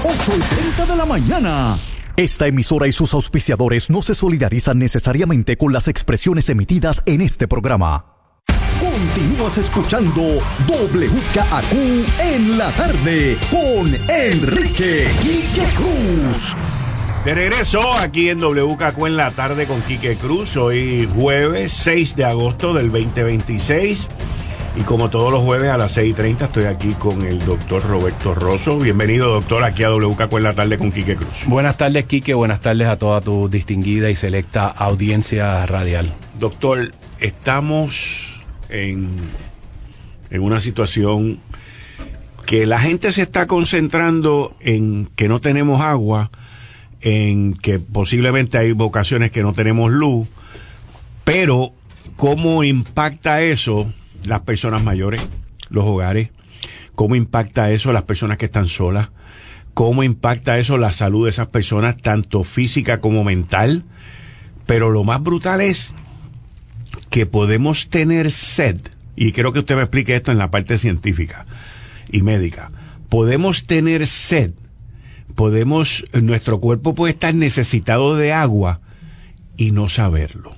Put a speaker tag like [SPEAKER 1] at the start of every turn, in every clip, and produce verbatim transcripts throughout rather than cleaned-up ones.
[SPEAKER 1] ocho y treinta de la mañana. Esta emisora y sus auspiciadores no se solidarizan necesariamente con las expresiones emitidas en este programa. Continúas escuchando W K A Q en la tarde con Enrique Quique Cruz.
[SPEAKER 2] De regreso aquí en W K A Q en la tarde con Quique Cruz. Hoy jueves seis de agosto del veinte veintiséis. Y como todos los jueves a las seis y treinta estoy aquí con el doctor Roberto Rosso. Bienvenido, doctor, aquí a W K A Q en la tarde con Quique Cruz.
[SPEAKER 3] Buenas tardes, Quique. Buenas tardes a toda tu distinguida y selecta audiencia radial.
[SPEAKER 2] Doctor, estamos en, en una situación que la gente se está concentrando en que no tenemos agua, en que posiblemente hay ocasiones que no tenemos luz, pero ¿cómo impacta eso las personas mayores, los hogares? ¿Cómo impacta eso las personas que están solas? ¿Cómo impacta eso la salud de esas personas, tanto física como mental? Pero lo más brutal es que podemos tener sed, y creo que usted me explique esto en la parte científica y médica. Podemos tener sed, podemos, nuestro cuerpo puede estar necesitado de agua y no saberlo.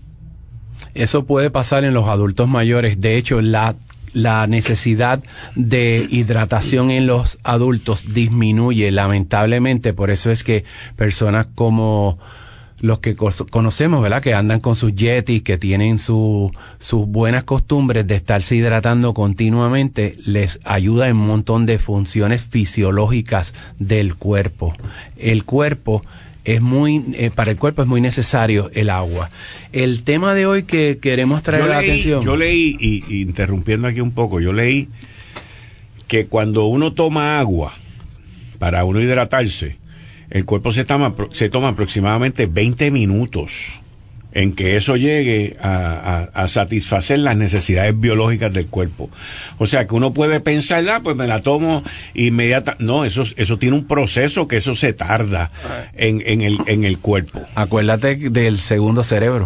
[SPEAKER 3] Eso puede pasar en los adultos mayores. De hecho, la, la necesidad de hidratación en los adultos disminuye lamentablemente. Por eso es que personas como los que co- conocemos, ¿verdad?, que andan con sus Yetis, que tienen su, sus buenas costumbres de estarse hidratando continuamente, les ayuda en un montón de funciones fisiológicas del cuerpo. El cuerpo es muy, eh, para el cuerpo es muy necesario el agua. El tema de hoy que queremos traer
[SPEAKER 2] yo
[SPEAKER 3] la
[SPEAKER 2] leí,
[SPEAKER 3] atención.
[SPEAKER 2] Yo leí, y, y interrumpiendo aquí un poco, yo leí que cuando uno toma agua para uno hidratarse, el cuerpo se toma, se toma aproximadamente veinte minutos en que eso llegue a, a, a satisfacer las necesidades biológicas del cuerpo. O sea, que uno puede pensar, ah, pues me la tomo inmediata. No, eso, eso tiene un proceso que eso se tarda en, en, el, en el cuerpo.
[SPEAKER 3] Acuérdate del segundo cerebro.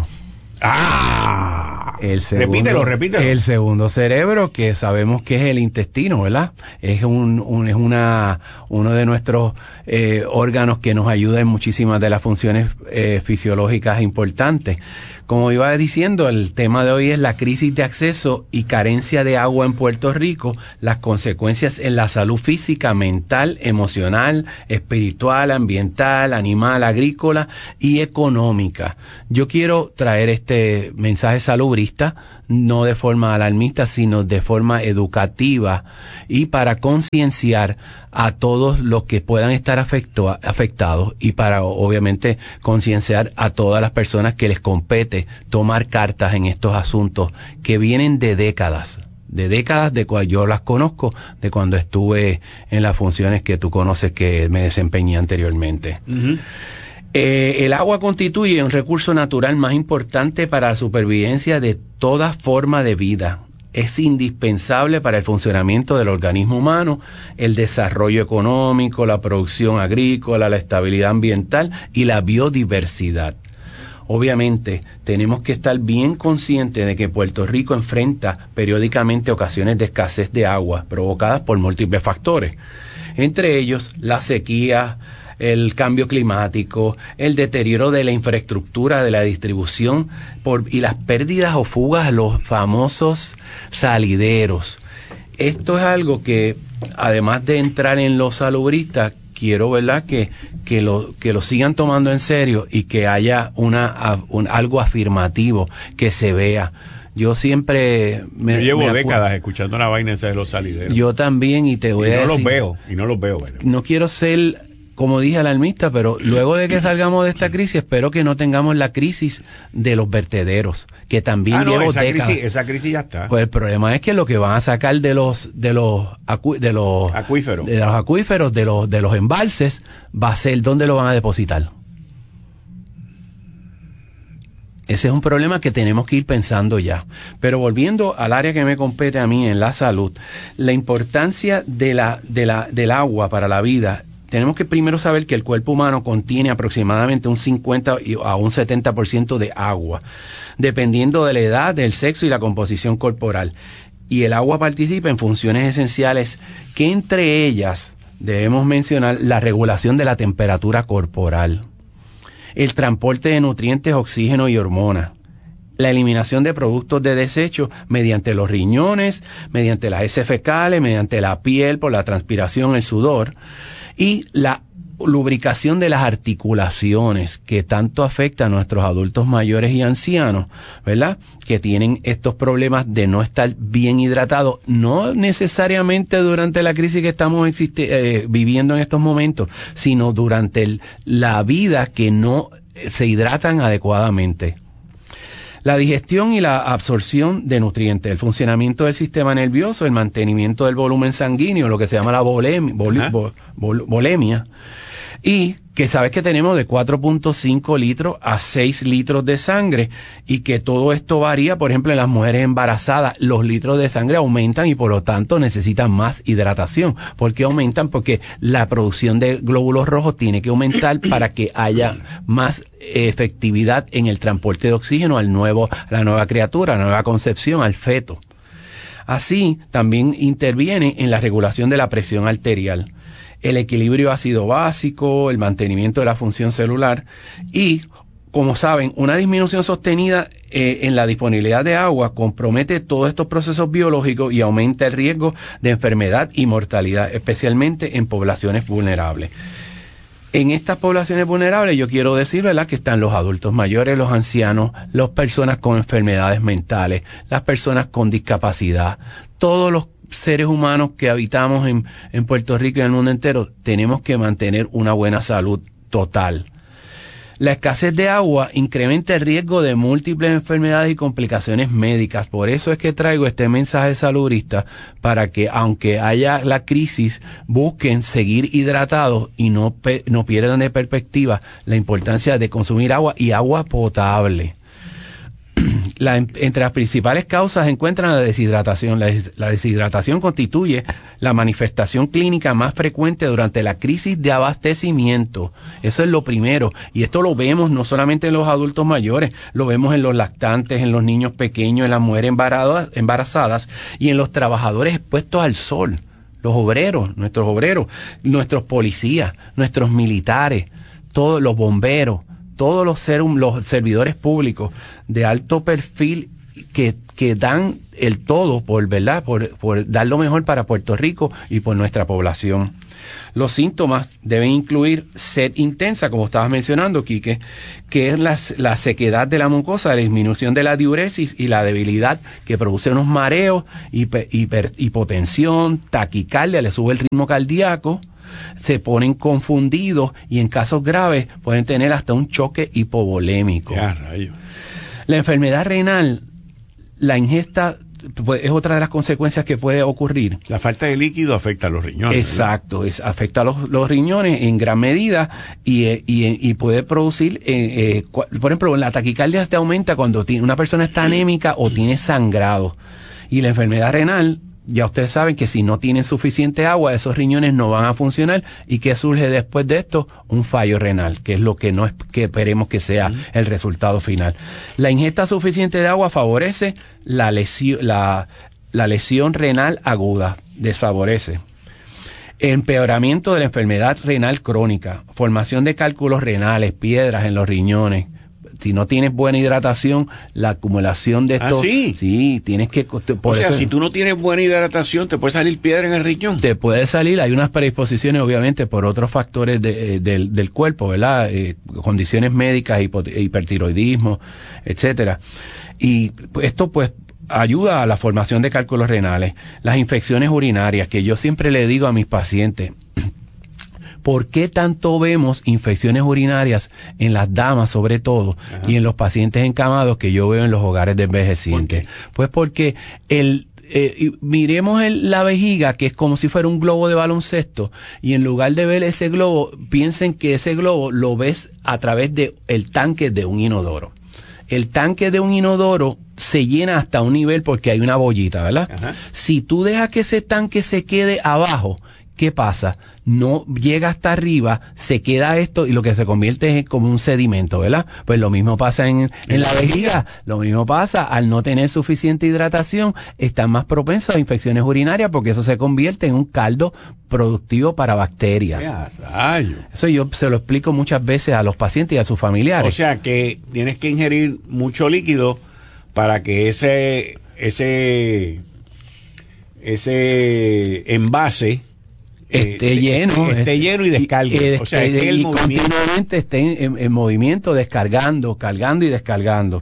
[SPEAKER 2] ¡Ah!
[SPEAKER 3] El segundo,
[SPEAKER 2] repítelo, repítelo.
[SPEAKER 3] El segundo cerebro, que sabemos que es el intestino, ¿verdad? Es un, un es una uno de nuestros eh, órganos que nos ayuda en muchísimas de las funciones eh, fisiológicas importantes. Como iba diciendo, el tema de hoy es la crisis de acceso y carencia de agua en Puerto Rico, las consecuencias en la salud física, mental, emocional, espiritual, ambiental, animal, agrícola y económica. Yo quiero traer este mensaje salubrista, no de forma alarmista, sino de forma educativa y para concienciar a todos los que puedan estar afecto, afectados y para obviamente concienciar a todas las personas que les compete tomar cartas en estos asuntos que vienen de décadas, de décadas de cual yo las conozco, de cuando estuve en las funciones que tú conoces que me desempeñé anteriormente. Uh-huh. Eh, el agua constituye un recurso natural más importante para la supervivencia de toda forma de vida. Es indispensable para el funcionamiento del organismo humano, el desarrollo económico, la producción agrícola, la estabilidad ambiental y la biodiversidad. Obviamente, tenemos que estar bien conscientes de que Puerto Rico enfrenta periódicamente ocasiones de escasez de agua provocadas por múltiples factores, entre ellos la sequía, el cambio climático, el deterioro de la infraestructura de la distribución por, y las pérdidas o fugas a los famosos salideros. Esto es algo que, además de entrar en los salubristas, quiero, ¿verdad?, que, que, lo, que lo sigan tomando en serio y que haya una, un, algo afirmativo, que se vea. Yo siempre me,
[SPEAKER 2] yo llevo
[SPEAKER 3] me
[SPEAKER 2] décadas escuchando la vaina esa de los salideros.
[SPEAKER 3] Yo también, y te voy
[SPEAKER 2] y
[SPEAKER 3] a
[SPEAKER 2] no
[SPEAKER 3] decir...
[SPEAKER 2] los veo, y no los veo. Bueno.
[SPEAKER 3] No quiero ser, como dije, alarmista, pero luego de que salgamos de esta crisis, espero que no tengamos la crisis de los vertederos, que también
[SPEAKER 2] ah, no,
[SPEAKER 3] llevo
[SPEAKER 2] esa
[SPEAKER 3] décadas.
[SPEAKER 2] Crisis, esa crisis ya está.
[SPEAKER 3] Pues el problema es que lo que van a sacar de los de los acu, de los
[SPEAKER 2] acuíferos,
[SPEAKER 3] de los acuíferos, de los de los embalses, va a ser dónde lo van a depositar. Ese es un problema que tenemos que ir pensando ya. Pero volviendo al área que me compete a mí en la salud, la importancia de la, de la, del agua para la vida, tenemos que primero saber que el cuerpo humano contiene aproximadamente un cincuenta a un setenta por ciento de agua, dependiendo de la edad, del sexo y la composición corporal. Y el agua participa en funciones esenciales que entre ellas debemos mencionar la regulación de la temperatura corporal, el transporte de nutrientes, oxígeno y hormonas, la eliminación de productos de desecho mediante los riñones, mediante las heces fecales, mediante la piel, por la transpiración, el sudor, y la lubricación de las articulaciones que tanto afecta a nuestros adultos mayores y ancianos, ¿verdad? Que tienen estos problemas de no estar bien hidratados, no necesariamente durante la crisis que estamos existe, eh, viviendo en estos momentos, sino durante el, la vida, que no se hidratan adecuadamente. La digestión y la absorción de nutrientes, el funcionamiento del sistema nervioso, el mantenimiento del volumen sanguíneo, lo que se llama la volemia, vol, vol, vol, volemia, y que sabes que tenemos de cuatro punto cinco litros a seis litros de sangre, y que todo esto varía. Por ejemplo, en las mujeres embarazadas los litros de sangre aumentan y por lo tanto necesitan más hidratación. ¿Por qué aumentan? Porque la producción de glóbulos rojos tiene que aumentar para que haya más efectividad en el transporte de oxígeno al nuevo, a la nueva criatura, a la nueva concepción, al feto. Así, también interviene en la regulación de la presión arterial, el equilibrio ácido básico, el mantenimiento de la función celular y, como saben, una disminución sostenida eh, en la disponibilidad de agua compromete todos estos procesos biológicos y aumenta el riesgo de enfermedad y mortalidad, especialmente en poblaciones vulnerables. En estas poblaciones vulnerables yo quiero decir, ¿verdad?, que están los adultos mayores, los ancianos, las personas con enfermedades mentales, las personas con discapacidad, todos los seres humanos que habitamos en, en Puerto Rico y en el mundo entero. Tenemos que mantener una buena salud total. La escasez de agua incrementa el riesgo de múltiples enfermedades y complicaciones médicas. Por eso es que traigo este mensaje salubrista, para que, aunque haya la crisis, busquen seguir hidratados y no, pe- no pierdan de perspectiva la importancia de consumir agua, y agua potable. La, entre las principales causas se encuentran la deshidratación. La, des, la deshidratación constituye la manifestación clínica más frecuente durante la crisis de abastecimiento. Eso es lo primero. Y esto lo vemos no solamente en los adultos mayores, lo vemos en los lactantes, en los niños pequeños, en las mujeres embarazadas, embarazadas y en los trabajadores expuestos al sol. Los obreros, nuestros obreros, nuestros policías, nuestros militares, todos los bomberos, todos los, ser, los servidores públicos de alto perfil que, que dan el todo por, ¿verdad?, por, por dar lo mejor para Puerto Rico y por nuestra población. Los síntomas deben incluir sed intensa, como estabas mencionando, Quique, que es la, la sequedad de la mucosa, la disminución de la diuresis y la debilidad, que produce unos mareos, hiper, hiper, hipotensión, taquicardia, le sube el ritmo cardíaco, se ponen confundidos y en casos graves pueden tener hasta un choque hipovolémico.
[SPEAKER 2] Ya, rayo.
[SPEAKER 3] La enfermedad renal, la ingesta, pues, es otra de las consecuencias que puede ocurrir.
[SPEAKER 2] La falta de líquido afecta a los riñones.
[SPEAKER 3] Exacto, es, afecta a los, los riñones en gran medida y, y, y puede producir, eh, eh, por ejemplo, la taquicardia te aumenta cuando tiene, una persona está anémica o tiene sangrado. Y la enfermedad renal, ya ustedes saben que si no tienen suficiente agua, esos riñones no van a funcionar. ¿Y qué surge después de esto? Un fallo renal, que es lo que no es, que esperemos que sea uh-huh. el resultado final. La ingesta suficiente de agua favorece la lesión, la, la lesión renal aguda, desfavorece. Empeoramiento de la enfermedad renal crónica, formación de cálculos renales, piedras en los riñones. Si no tienes buena hidratación, la acumulación de esto...
[SPEAKER 2] ¿Ah, sí?
[SPEAKER 3] Sí, tienes que... Por
[SPEAKER 2] o sea,
[SPEAKER 3] eso,
[SPEAKER 2] si tú no tienes buena hidratación, te puede salir piedra en el riñón.
[SPEAKER 3] Te puede salir, hay unas predisposiciones, obviamente, por otros factores de, de, del cuerpo, ¿verdad? Eh, condiciones médicas, hipertiroidismo, etcétera. Y esto, pues, ayuda a la formación de cálculos renales. Las infecciones urinarias, que yo siempre le digo a mis pacientes... ¿Por qué tanto vemos infecciones urinarias en las damas, sobre todo, Ajá. y en los pacientes encamados que yo veo en los hogares de envejecientes? ¿Por pues porque el eh, miremos el, la vejiga, que es como si fuera un globo de baloncesto, y en lugar de ver ese globo, piensen que ese globo lo ves a través de el tanque de un inodoro. El tanque de un inodoro se llena hasta un nivel porque hay una bollita, ¿verdad? Ajá. Si tú dejas que ese tanque se quede abajo, ¿qué pasa? No llega hasta arriba, se queda esto y lo que se convierte es como un sedimento, ¿verdad? Pues lo mismo pasa en, en la vejiga, lo mismo pasa al no tener suficiente hidratación, están más propensos a infecciones urinarias porque eso se convierte en un caldo productivo para bacterias. Eso yo se lo explico muchas veces a los pacientes y a sus familiares.
[SPEAKER 2] O sea que tienes que ingerir mucho líquido para que ese ese ese envase
[SPEAKER 3] esté eh, lleno
[SPEAKER 2] esté, esté lleno y descargue,
[SPEAKER 3] y,
[SPEAKER 2] o sea,
[SPEAKER 3] y,
[SPEAKER 2] que el
[SPEAKER 3] y
[SPEAKER 2] movimiento
[SPEAKER 3] continuamente esté en, en movimiento, descargando, cargando y descargando.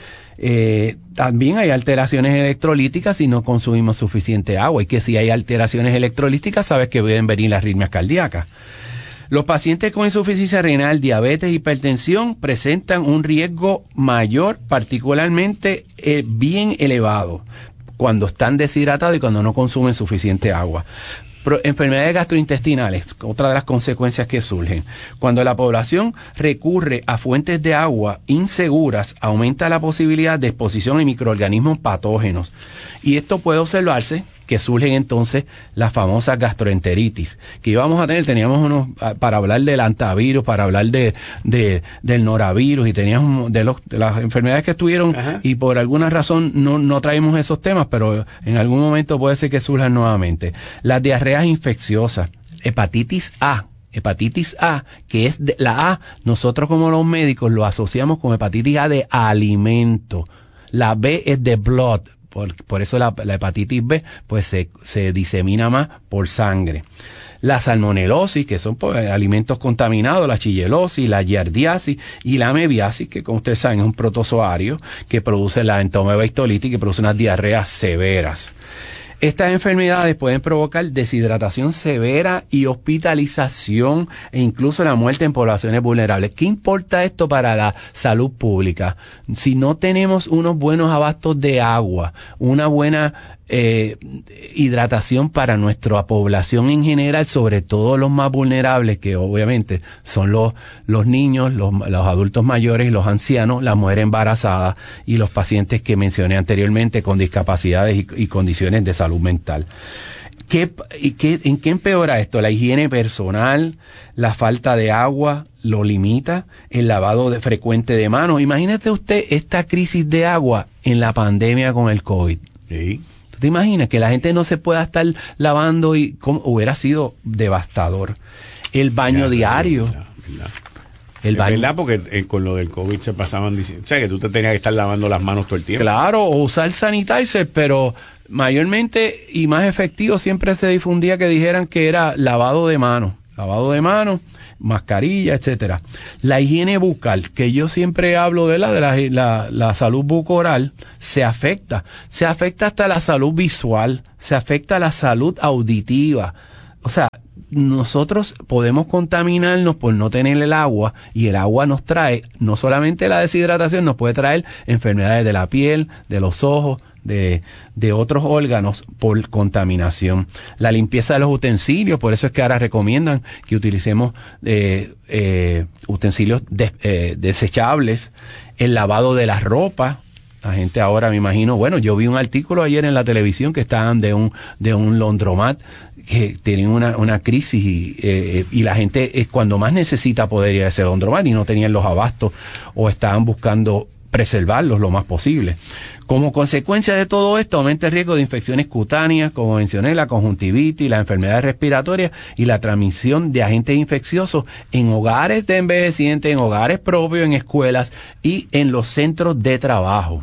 [SPEAKER 3] Eh, también hay alteraciones electrolíticas si no consumimos suficiente agua, y que si hay alteraciones electrolíticas sabes que pueden venir las arritmias cardíacas. Los pacientes con insuficiencia renal, diabetes, hipertensión presentan un riesgo mayor, particularmente eh, bien elevado, cuando están deshidratados y cuando no consumen suficiente agua. Pro, enfermedades gastrointestinales, otra de las consecuencias que surgen. Cuando la población recurre a fuentes de agua inseguras, aumenta la posibilidad de exposición a microorganismos patógenos. Y esto puede observarse que surgen entonces las famosas gastroenteritis, que íbamos a tener, teníamos unos, para hablar del antivirus, para hablar de, de del noravirus, y teníamos de, los, de las enfermedades que estuvieron, ajá, y por alguna razón no, no traemos esos temas, pero en algún momento puede ser que surjan nuevamente. Las diarreas infecciosas, hepatitis A, hepatitis A, que es de, la A, nosotros como los médicos lo asociamos con hepatitis A de alimento. La B es de blood. Por, por eso la, la hepatitis B pues se, se disemina más por sangre. La salmonelosis, que son pues, alimentos contaminados, la shigellosis, la giardiasis y la amebiasis, que como ustedes saben es un protozoario que produce la entomobacteritis, que produce unas diarreas severas. Estas enfermedades pueden provocar deshidratación severa y hospitalización e incluso la muerte en poblaciones vulnerables. ¿Qué importa esto para la salud pública? Si no tenemos unos buenos abastos de agua, una buena eh, hidratación para nuestra población en general, sobre todo los más vulnerables, que obviamente son los, los niños, los, los adultos mayores, los ancianos, las mujeres embarazadas y los pacientes que mencioné anteriormente con discapacidades y, y condiciones de salud mental. ¿Qué, y qué, ¿En qué empeora esto? La higiene personal, la falta de agua lo limita, el lavado de, frecuente de manos. Imagínate usted esta crisis de agua en la pandemia con el COVID.
[SPEAKER 2] Sí.
[SPEAKER 3] ¿Tú te imaginas que la gente no se pueda estar lavando? Y como, hubiera sido devastador. El baño ya, diario.
[SPEAKER 2] Verdad, verdad.
[SPEAKER 3] El
[SPEAKER 2] es
[SPEAKER 3] baño.
[SPEAKER 2] verdad, porque eh, con lo del COVID se pasaban diciendo, o sea, que tú te tenías que estar lavando las manos todo el tiempo.
[SPEAKER 3] Claro, o usar sanitizer, pero mayormente y más efectivo siempre se difundía que dijeran que era lavado de manos, lavado de manos, mascarilla, etcétera. La higiene bucal, que yo siempre hablo de la de la, la, la salud bucoral, se afecta, se afecta hasta la salud visual, se afecta la salud auditiva. O sea, nosotros podemos contaminarnos por no tener el agua, y el agua nos trae, no solamente la deshidratación, nos puede traer enfermedades de la piel, de los ojos, de, de otros órganos por contaminación. La limpieza de los utensilios, por eso es que ahora recomiendan que utilicemos eh, eh, utensilios de, eh, desechables, el lavado de la ropa. La gente ahora, me imagino, bueno, yo vi un artículo ayer en la televisión que estaban de un de un laundromat que tienen una, una crisis y, eh, y la gente es cuando más necesita poder ir a ese laundromat y no tenían los abastos o estaban buscando preservarlos lo más posible. Como consecuencia de todo esto, aumenta el riesgo de infecciones cutáneas, como mencioné, la conjuntivitis, las enfermedades respiratorias y la transmisión de agentes infecciosos en hogares de envejecientes, en hogares propios, en escuelas y en los centros de trabajo.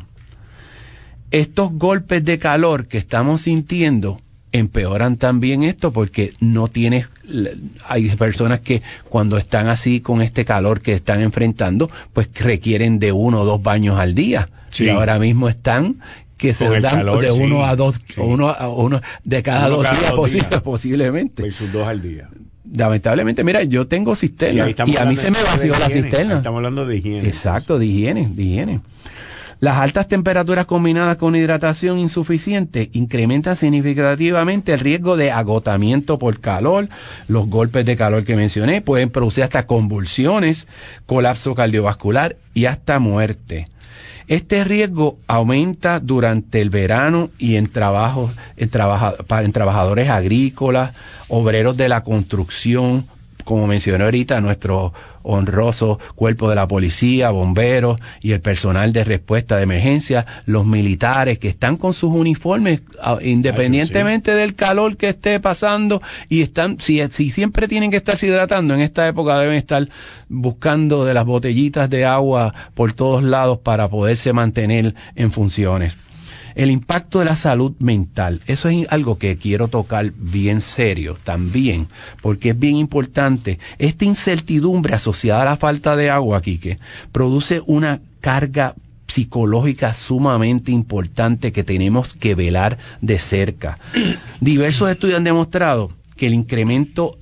[SPEAKER 3] Estos golpes de calor que estamos sintiendo empeoran también esto porque no tienes, hay personas que cuando están así con este calor que están enfrentando, pues requieren de uno o dos baños al día. Sí. Y ahora mismo están que se dan calor, de uno sí, a dos, sí. o uno a uno de cada uno dos cada días, dos posible, días posiblemente.
[SPEAKER 2] Versus dos al día.
[SPEAKER 3] Lamentablemente, mira, yo tengo cisterna y, y a mí se me vació la cisterna.
[SPEAKER 2] Estamos hablando de higiene.
[SPEAKER 3] Exacto, de higiene, de higiene. Las altas temperaturas combinadas con hidratación insuficiente incrementan significativamente el riesgo de agotamiento por calor. Los golpes de calor que mencioné pueden producir hasta convulsiones, colapso cardiovascular y hasta muerte. Este riesgo aumenta durante el verano y en trabajos, en, trabaja, en trabajadores agrícolas, obreros de la construcción, como mencioné ahorita, nuestro honroso cuerpo de la policía, bomberos y el personal de respuesta de emergencia, los militares que están con sus uniformes independientemente Ay, sí. del calor que esté pasando, y están, si, si siempre tienen que estarse hidratando, en esta época deben estar buscando de las botellitas de agua por todos lados para poderse mantener en funciones. El impacto de la salud mental, eso es algo que quiero tocar bien serio también, porque es bien importante. Esta incertidumbre asociada a la falta de agua, Quique, produce una carga psicológica sumamente importante que tenemos que velar de cerca. Diversos estudios han demostrado que el incremento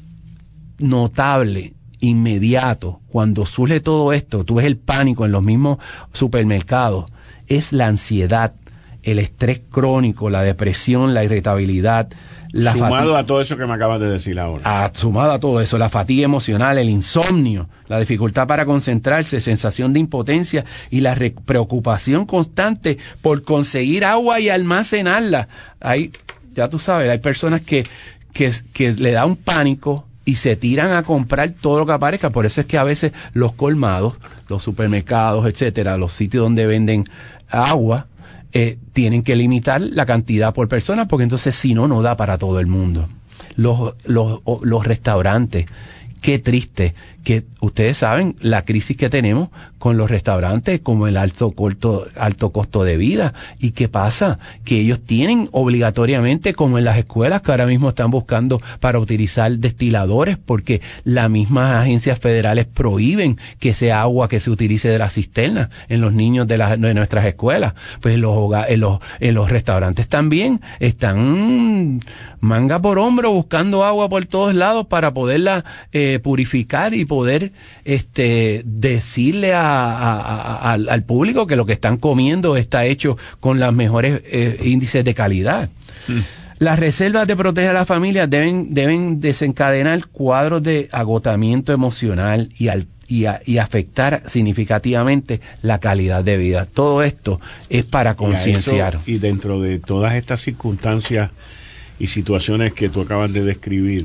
[SPEAKER 3] notable, inmediato, cuando surge todo esto, tú ves el pánico en los mismos supermercados, es la ansiedad, el estrés crónico, la depresión, la irritabilidad, la
[SPEAKER 2] sumado a todo eso que me acabas de decir ahora.
[SPEAKER 3] A, sumado a todo eso, la fatiga emocional, el insomnio, la dificultad para concentrarse, sensación de impotencia y la re- preocupación constante por conseguir agua y almacenarla. Hay, ya tú sabes, hay personas que, que, que le da un pánico y se tiran a comprar todo lo que aparezca. Por eso es que a veces los colmados, los supermercados, etcétera, los sitios donde venden agua, Eh, tienen que limitar la cantidad por persona, porque entonces si no, no da para todo el mundo. Los, los, los restaurantes, qué triste, que ustedes saben la crisis que tenemos con los restaurantes, como el alto, corto, alto costo de vida. ¿Y qué pasa? Que ellos tienen obligatoriamente, como en las escuelas que ahora mismo están buscando para utilizar destiladores, porque las mismas agencias federales prohíben que sea agua que se utilice de las cisternas en los niños de, la, de nuestras escuelas. Pues en los, hogares, en, los, en los restaurantes también están manga por hombro buscando agua por todos lados para poderla eh, purificar y poder este decirle a, a, a, al, al público que lo que están comiendo está hecho con los mejores eh, índices de calidad. Mm. Las reservas de proteger a la familia deben, deben desencadenar cuadros de agotamiento emocional y, al, y, a, y afectar significativamente la calidad de vida. Todo esto es para concienciar.
[SPEAKER 2] Y, y dentro de todas estas circunstancias y situaciones que tú acabas de describir,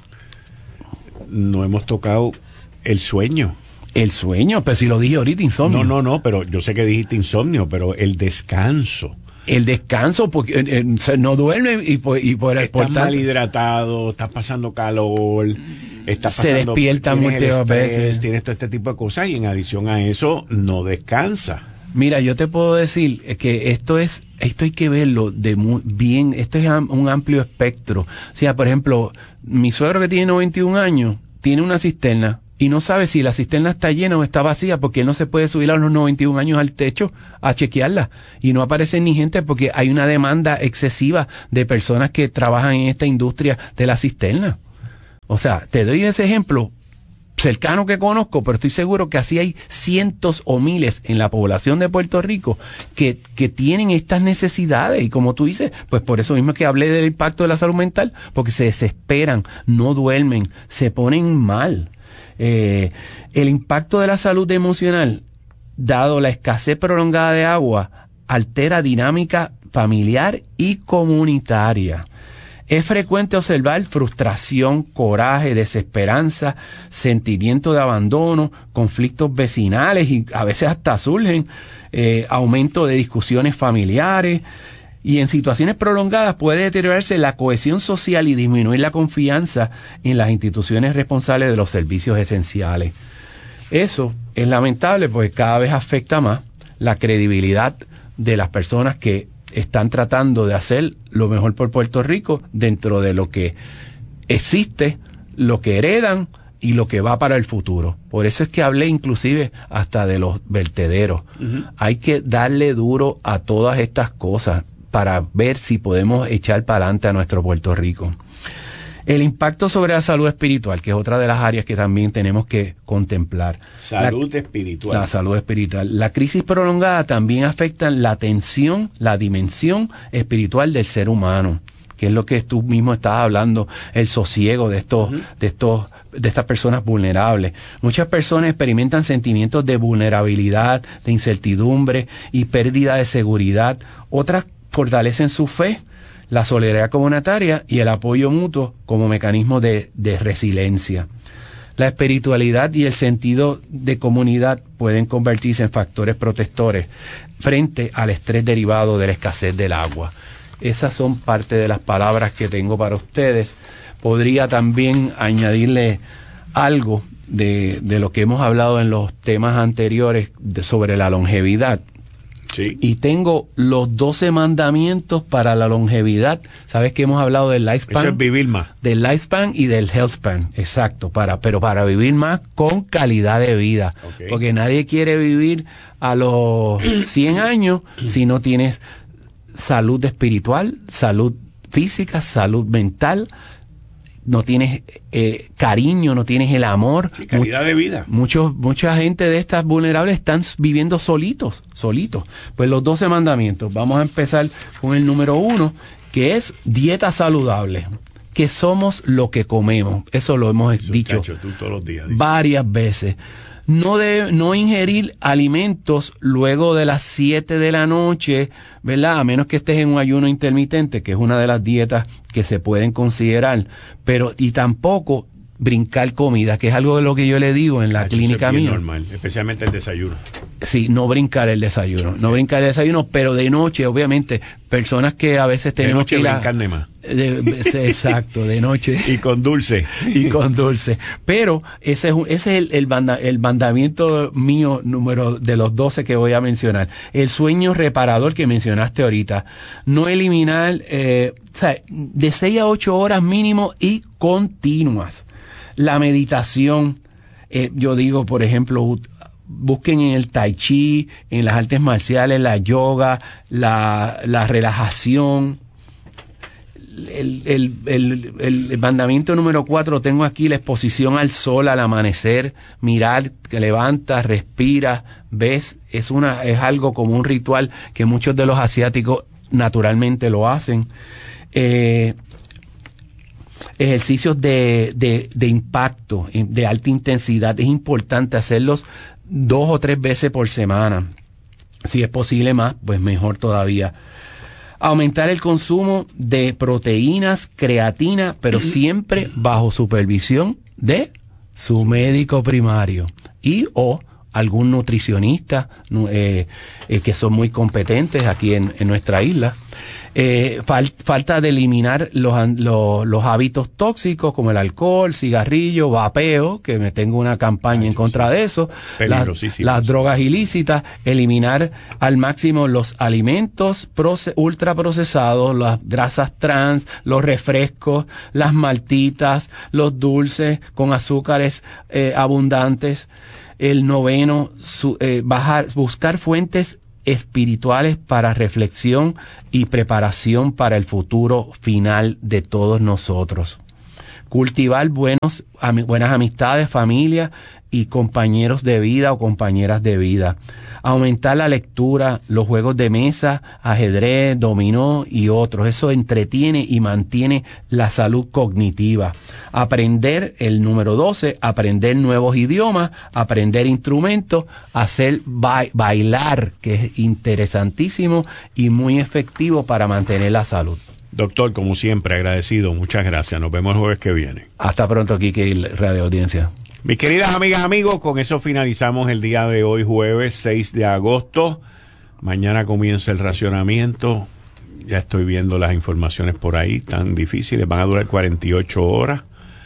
[SPEAKER 2] no hemos tocado el sueño.
[SPEAKER 3] El sueño, pero si lo dije ahorita, insomnio.
[SPEAKER 2] No, no, no, pero yo sé que dijiste insomnio, pero el descanso.
[SPEAKER 3] El descanso, porque eh, eh, no duerme y por, y por
[SPEAKER 2] estás
[SPEAKER 3] por
[SPEAKER 2] mal hidratado, estás pasando calor, estás pasando,
[SPEAKER 3] se despierta muchas veces,
[SPEAKER 2] tienes todo este tipo de cosas y en adición a eso no descansa.
[SPEAKER 3] Mira, yo te puedo decir que esto es, esto hay que verlo de muy bien, esto es un amplio espectro. O sea, por ejemplo, mi suegro que tiene noventa y un años, tiene una cisterna y no sabe si la cisterna está llena o está vacía, porque él no se puede subir a los noventa y un años al techo a chequearla. Y no aparece ni gente porque hay una demanda excesiva de personas que trabajan en esta industria de la cisterna. O sea, te doy ese ejemplo cercano que conozco, pero estoy seguro que así hay cientos o miles en la población de Puerto Rico que, que tienen estas necesidades. Y como tú dices, pues por eso mismo que hablé del impacto de la salud mental, porque se desesperan, no duermen, se ponen mal. Eh, el impacto de la salud emocional, dado la escasez prolongada de agua, altera dinámica familiar y comunitaria. Es frecuente observar frustración, coraje, desesperanza, sentimiento de abandono, conflictos vecinales y a veces hasta surgen eh, aumento de discusiones familiares, y en situaciones prolongadas puede deteriorarse la cohesión social y disminuir la confianza en las instituciones responsables de los servicios esenciales. Eso es lamentable porque cada vez afecta más la credibilidad de las personas que están tratando de hacer lo mejor por Puerto Rico dentro de lo que existe, lo que heredan y lo que va para el futuro. Por eso es que hablé inclusive hasta de los vertederos. Uh-huh. Hay que darle duro a todas estas cosas para ver si podemos echar para adelante a nuestro Puerto Rico. El impacto sobre la salud espiritual, que es otra de las áreas que también tenemos que contemplar.
[SPEAKER 2] Salud
[SPEAKER 3] la,
[SPEAKER 2] espiritual.
[SPEAKER 3] La salud espiritual. La crisis prolongada también afecta la atención, la dimensión espiritual del ser humano. que es lo que tú mismo estabas hablando, el sosiego de estos, uh-huh. de estos, de estas personas vulnerables. Muchas personas experimentan sentimientos de vulnerabilidad, de incertidumbre y pérdida de seguridad. Otras fortalecen su fe, la solidaridad comunitaria y el apoyo mutuo como mecanismo de, de resiliencia. La espiritualidad y el sentido de comunidad pueden convertirse en factores protectores frente al estrés derivado de la escasez del agua. Esas son parte de las palabras que tengo para ustedes. Podría también añadirle algo de, de lo que hemos hablado en los temas anteriores de, sobre la longevidad.
[SPEAKER 2] Sí.
[SPEAKER 3] Y tengo los doce mandamientos para la longevidad. Sabes que hemos hablado del lifespan.
[SPEAKER 2] Eso es vivir más.
[SPEAKER 3] Del lifespan y del healthspan, exacto, para, pero para vivir más con calidad de vida. Okay. Porque nadie quiere vivir a los cien años si no tienes salud espiritual, salud física, salud mental, no tienes eh, cariño, no tienes el amor.
[SPEAKER 2] Sí, calidad Mu- de vida.
[SPEAKER 3] Muchos, mucha gente de estas vulnerables están viviendo solitos, solitos. Pues los doce mandamientos. Vamos a empezar con el número uno, que es dieta saludable. Que somos lo que comemos. Eso lo hemos Eso, dicho
[SPEAKER 2] cacho, tú todos los días,
[SPEAKER 3] varias veces. No debe, no ingerir alimentos luego de las siete de la noche, ¿verdad? A menos que estés en un ayuno intermitente, que es una de las dietas que se pueden considerar. Pero, y tampoco brincar comida, que es algo de lo que yo le digo en la ah, clínica mía.
[SPEAKER 2] Normal, especialmente el desayuno.
[SPEAKER 3] Sí, no brincar el desayuno, no brincar el desayuno, pero de noche, obviamente, personas que a veces tenemos
[SPEAKER 2] de noche
[SPEAKER 3] que ir a,
[SPEAKER 2] brincar de más.
[SPEAKER 3] De, de, exacto, de noche.
[SPEAKER 2] Y con dulce.
[SPEAKER 3] Y con dulce. Pero ese es, un, ese es el, el, manda, el mandamiento mío número de los doce que voy a mencionar. El sueño reparador que mencionaste ahorita. No eliminar, eh, o sea, de seis a ocho horas mínimo y continuas. La meditación, eh, yo digo, por ejemplo, busquen en el tai chi, en las artes marciales, la yoga, la, la relajación. El, el, el, el mandamiento número cuatro, tengo aquí la exposición al sol, al amanecer, mirar, que levantas, respiras, ves, es una, es algo como un ritual que muchos de los asiáticos naturalmente lo hacen. Eh, ejercicios de, de, de impacto, de alta intensidad, es importante hacerlos dos o tres veces por semana. Si es posible más, pues mejor todavía. Aumentar el consumo de proteínas, creatina, pero siempre bajo supervisión de su médico primario y o algún nutricionista eh, eh, que son muy competentes aquí en, en nuestra isla. Eh, fal, falta de eliminar los, los, los hábitos tóxicos como el alcohol, cigarrillo, vapeo, que me tengo una campaña Ay, en contra sí. de eso, las, las drogas ilícitas, eliminar al máximo los alimentos proce, ultraprocesados, las grasas trans, los refrescos, las maltitas, los dulces con azúcares eh, abundantes. El noveno, su, eh, bajar, buscar fuentes espirituales para reflexión y preparación para el futuro final de todos nosotros. Cultivar buenos, am, buenas amistades, familia y compañeros de vida o compañeras de vida. Aumentar la lectura, los juegos de mesa, ajedrez, dominó y otros. Eso entretiene y mantiene la salud cognitiva. Aprender, el número doce, aprender nuevos idiomas, aprender instrumentos, hacer ba- bailar, que es interesantísimo y muy efectivo para mantener la salud.
[SPEAKER 2] Doctor, como siempre, agradecido. Muchas gracias. Nos vemos el jueves que viene.
[SPEAKER 3] Hasta pronto, Quique y Radio Audiencia.
[SPEAKER 2] Mis queridas amigas, amigos, con eso finalizamos el día de hoy, jueves seis de agosto. Mañana comienza el racionamiento. Ya estoy viendo las informaciones por ahí, tan difíciles. Van a durar cuarenta y ocho horas.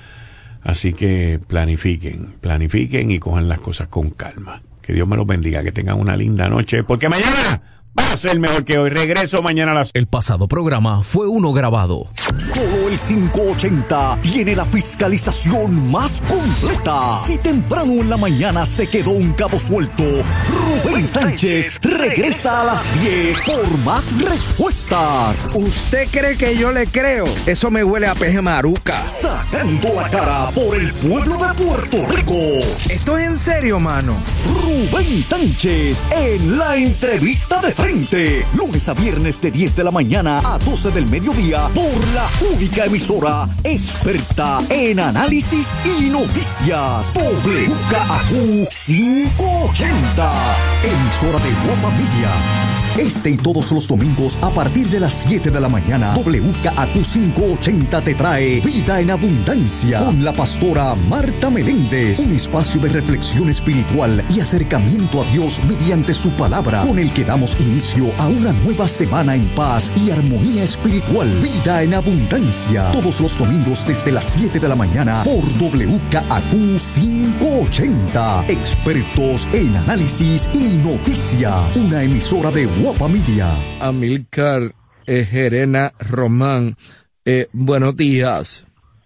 [SPEAKER 2] Así que planifiquen, planifiquen y cojan las cosas con calma. Que Dios me los bendiga, que tengan una linda noche, porque mañana va a ser mejor que hoy. Regreso mañana a las...
[SPEAKER 1] El pasado programa fue uno grabado. Solo el quinientos ochenta tiene la fiscalización más completa. Si temprano en la mañana se quedó un cabo suelto, Rubén Sánchez regresa a las diez por más respuestas.
[SPEAKER 4] ¿Usted cree que yo le creo? Eso me huele a peje maruca.
[SPEAKER 1] Sacando la cara por el pueblo de Puerto Rico.
[SPEAKER 4] ¿Esto es en serio, mano?
[SPEAKER 1] Rubén Sánchez en la entrevista de frente. Caliente, lunes a viernes de diez de la mañana a doce del mediodía por la única emisora experta en análisis y noticias, W K A Q quinientos ochenta, emisora de Guapa Media. Este y todos los domingos a partir de las siete de la mañana, W K A Q quinientos ochenta te trae Vida en Abundancia con la pastora Marta Meléndez, un espacio de reflexión espiritual y acercamiento a Dios mediante su palabra, con el que damos inicio a una nueva semana en paz y armonía espiritual. Vida en Abundancia, todos los domingos desde las siete de la mañana por W K A Q quinientos ochenta, expertos en análisis y noticias, una emisora de Guapa Media.
[SPEAKER 4] Amílcar eh, Gerena Román, eh, buenos días.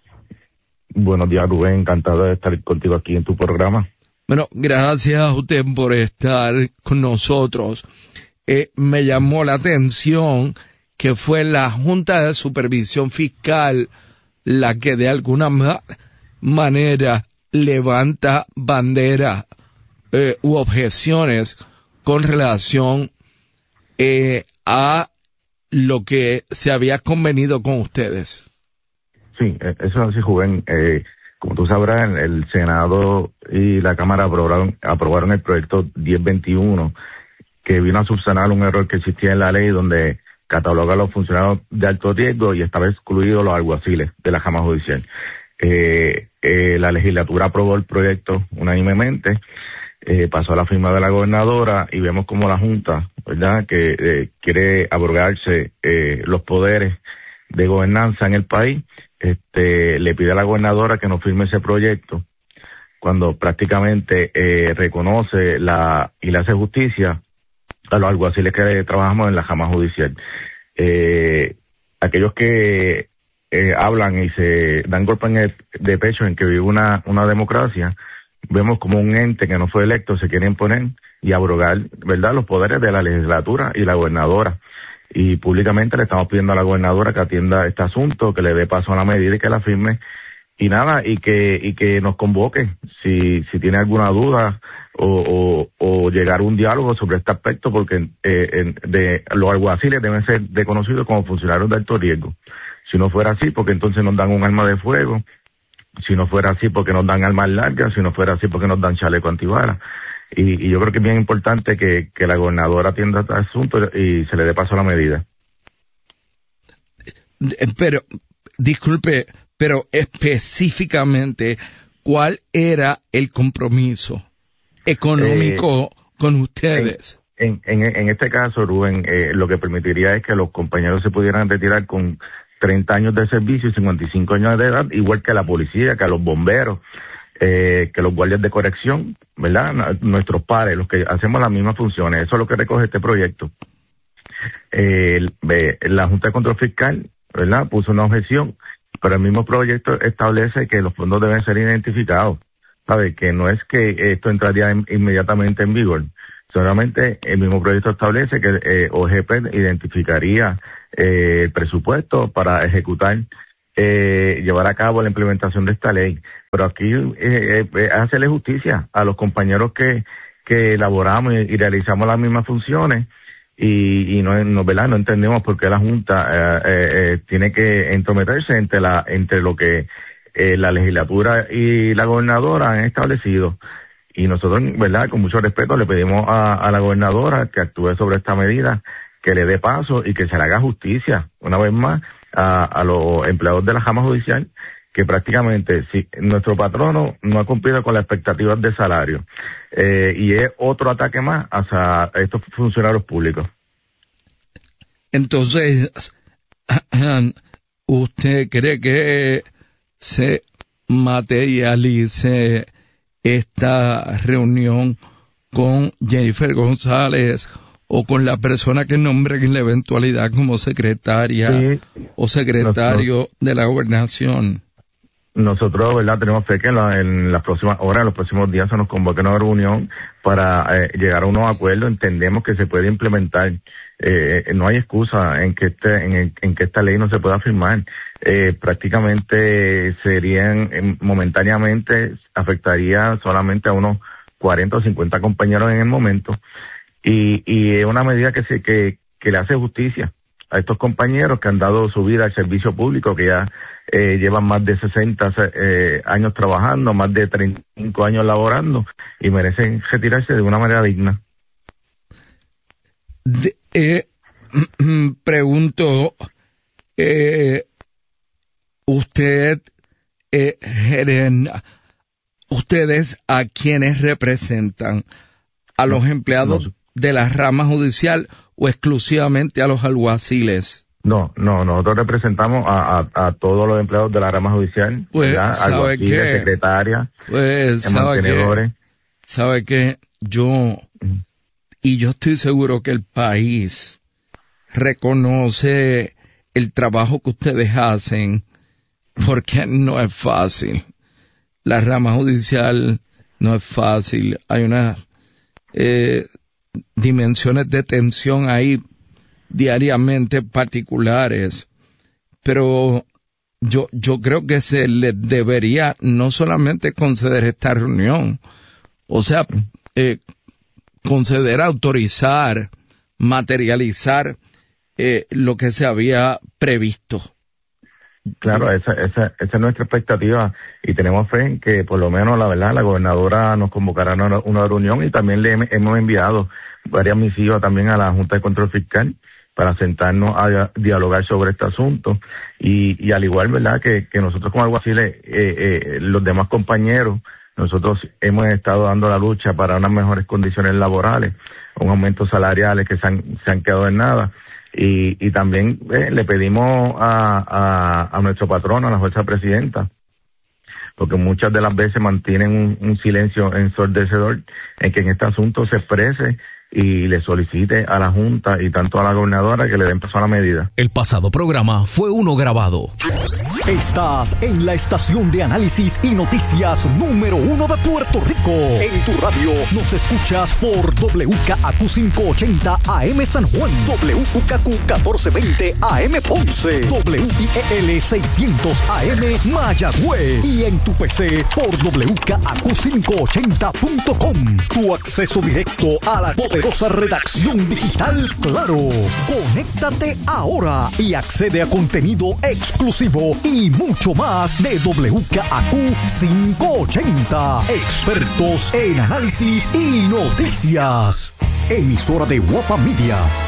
[SPEAKER 5] Buenos días, Rubén, encantado de estar contigo aquí en tu programa.
[SPEAKER 4] Bueno, gracias a usted por estar con nosotros. Eh, me llamó la atención que fue la Junta de Supervisión Fiscal la que de alguna ma- manera levanta bandera eh, u objeciones con relación eh, a lo que se había convenido con ustedes.
[SPEAKER 5] Sí, eso es así, Rubén. Eh, como tú sabrás, el, el Senado y la Cámara aprobaron, aprobaron el proyecto diez veintiuno, que vino a subsanar un error que existía en la ley donde cataloga a los funcionarios de alto riesgo y estaba excluido los alguaciles de la Cámara Judicial. Eh, eh, la legislatura aprobó el proyecto unánimemente, eh, pasó a la firma de la gobernadora y vemos como la Junta, ¿verdad?, que eh, quiere abrogarse eh, los poderes de gobernanza en el país. Este, le pide a la gobernadora que no firme ese proyecto cuando prácticamente eh, reconoce la y le hace justicia a los alguaciles que trabajamos en la Cámara Judicial. Eh, aquellos que eh, hablan y se dan golpe en el, de pecho en que vive una, una democracia, vemos como un ente que no fue electo se quiere imponer y abrogar, ¿verdad?, los poderes de la legislatura y la gobernadora. Y públicamente le estamos pidiendo a la gobernadora que atienda este asunto, que le dé paso a la medida y que la firme. Y nada, y que y que nos convoque si si tiene alguna duda o, o, o llegar a un diálogo sobre este aspecto, porque eh, en, de los alguaciles deben ser reconocidos como funcionarios de alto riesgo. Si no fuera así, porque entonces nos dan un arma de fuego. Si no fuera así, porque nos dan armas largas. Si no fuera así, porque nos dan chaleco antibalas. Y, y yo creo que es bien importante que, que la gobernadora atienda este asunto y se le dé paso a la medida.
[SPEAKER 4] Pero, disculpe, pero específicamente, ¿cuál era el compromiso económico eh, con ustedes?
[SPEAKER 5] En, en, en este caso, Rubén, eh, lo que permitiría es que los compañeros se pudieran retirar con treinta años de servicio y cincuenta y cinco años de edad, igual que la policía, que los bomberos, eh, que los guardias de corrección, ¿verdad? Nuestros pares, los que hacemos las mismas funciones. Eso es lo que recoge este proyecto. Eh, la Junta de Control Fiscal, ¿verdad?, puso una objeción, pero el mismo proyecto establece que los fondos deben ser identificados, ¿sabe? Que no es que esto entraría en, inmediatamente en vigor. Solamente el mismo proyecto establece que eh, O G P identificaría eh, el presupuesto para ejecutar, eh, llevar a cabo la implementación de esta ley. Pero aquí eh, eh, hacerle justicia a los compañeros que, que elaboramos y, y realizamos las mismas funciones y, y no, no, ¿verdad?, no entendemos por qué la Junta eh, eh, tiene que entrometerse entre, la, entre lo que eh, la legislatura y la gobernadora han establecido. Y nosotros, ¿verdad?, con mucho respeto le pedimos a, a la gobernadora que actúe sobre esta medida, que le dé paso y que se le haga justicia, una vez más, a, a los empleados de la Cámara Judicial, que prácticamente si nuestro patrono no ha cumplido con las expectativas de salario, eh, y es otro ataque más hacia estos funcionarios públicos.
[SPEAKER 4] Entonces, ¿usted cree que se materialice esta reunión con Jennifer González o con la persona que nombre en la eventualidad como secretaria sí, o secretario nosotros, de la gobernación?
[SPEAKER 5] Nosotros, ¿verdad?, tenemos fe que en, la, en las próximas horas, en los próximos días se nos convoque una reunión para eh, llegar a unos acuerdos. Entendemos que se puede implementar. Eh, no hay excusa en que este, en, en que esta ley no se pueda firmar. Eh, prácticamente serían, eh, momentáneamente, afectaría solamente a unos cuarenta o cincuenta compañeros en el momento. y, y es una medida que, se, que, que le hace justicia a estos compañeros que han dado su vida al servicio público, que ya eh, llevan más de sesenta eh, años trabajando, más de treinta y cinco años laborando, y merecen retirarse de una manera digna.
[SPEAKER 4] De, eh, pregunto, eh, usted, eh, gerente, ustedes a quienes representan, a los empleados no. de la rama judicial o exclusivamente a los alguaciles.
[SPEAKER 5] No, no, nosotros representamos a, a, a todos los empleados de la rama judicial,
[SPEAKER 4] pues, ¿sabe
[SPEAKER 5] alguaciles,
[SPEAKER 4] qué?
[SPEAKER 5] secretarias,
[SPEAKER 4] pues, ¿sabe
[SPEAKER 5] mantenedores.
[SPEAKER 4] Qué? ¿Sabe qué? Yo, y yo estoy seguro que el país reconoce el trabajo que ustedes hacen, porque no es fácil. La rama judicial no es fácil. Hay unas eh, dimensiones de tensión ahí diariamente particulares, pero yo yo creo que se les debería no solamente conceder esta reunión, o sea, eh, conceder, autorizar, materializar eh, lo que se había previsto.
[SPEAKER 5] Claro, esa, esa, esa es nuestra expectativa y tenemos fe en que por lo menos la verdad la gobernadora nos convocará a una, una reunión, y también le hemos enviado varias misivas también a la Junta de Control Fiscal para sentarnos a dialogar sobre este asunto, y, y al igual, ¿verdad?, que, que nosotros como alguaciles, eh, eh, los demás compañeros, nosotros hemos estado dando la lucha para unas mejores condiciones laborales, un aumento salariales que se han, se han quedado en nada, y, y también eh, le pedimos a, a, a nuestro patrono, a la jueza presidenta, porque muchas de las veces mantienen un, un silencio ensordecedor, en que en este asunto se exprese y le solicite a la Junta y tanto a la gobernadora que le den paso a la medida.
[SPEAKER 1] El pasado programa fue uno grabado. Estás en la estación de análisis y noticias número uno de Puerto Rico. En tu radio nos escuchas por W K A Q quinientos ochenta A M San Juan, W U K Q catorce veinte A M Ponce, W I E L seiscientos A M Mayagüez, y en tu P C por W K A Q quinientos ochenta punto com. Tu acceso directo a la poderosa redacción digital Claro. Conéctate ahora y accede a contenido exclusivo y mucho más de W K A Q quinientos ochenta. Expertos en análisis y noticias. Emisora de Guapa Media.